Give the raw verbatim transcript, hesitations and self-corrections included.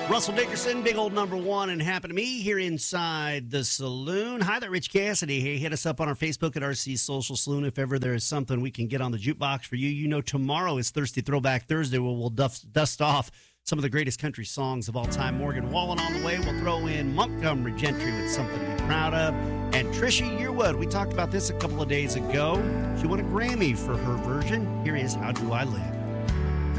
Russell Dickerson, big old number one, and Happen to Me here inside the saloon. Hi there, Rich Cassidy. Hey, hit us up on our Facebook at R C Social Saloon if ever there is something we can get on the jukebox for you. You know tomorrow is Thirsty Throwback Thursday where we'll dust, dust off some of the greatest country songs of all time. Morgan Wallen on the way. We'll throw in Montgomery Gentry with Something to Be Proud Of. And Trisha Yearwood, we talked about this a couple of days ago. She won a Grammy for her version. Here is How Do I Live.